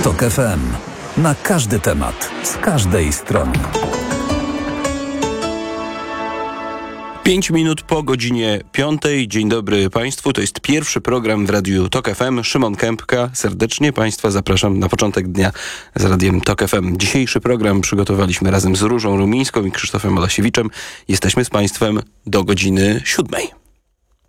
TOK FM. Na każdy temat, z każdej strony. 5 minut po godzinie 5. Dzień dobry Państwu. To jest pierwszy program w Radiu TOK FM. Szymon Kępka. Serdecznie Państwa zapraszam na początek dnia z Radiem TOK FM. Dzisiejszy program przygotowaliśmy razem z Różą Rumińską i Krzysztofem Olasiewiczem. Jesteśmy z Państwem do godziny 7.